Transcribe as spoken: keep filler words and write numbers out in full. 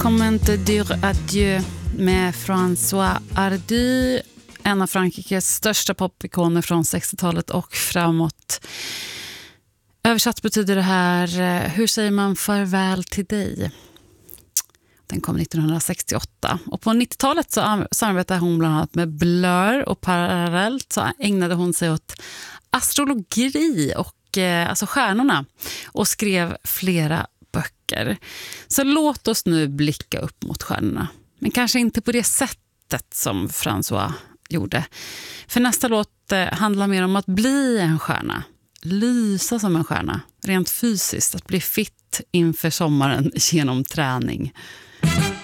Comment dire adieu med François Hardy, en av Frankrikes största popikoner från sextiotalet och framåt. Översatt betyder det här, hur säger man farväl till dig? Den kom nittonhundrasextioåtta. Och på nittiotalet så samarbetade hon bland annat med Blur, och parallellt så ägnade hon sig åt astrologi och eh, alltså stjärnorna, och skrev flera böcker. Så låt oss nu blicka upp mot stjärnorna. Men kanske inte på det sättet som François gjorde. För nästa låt eh, handlar mer om att bli en stjärna. Lysa som en stjärna. Rent fysiskt. Att bli fit inför sommaren genom träning.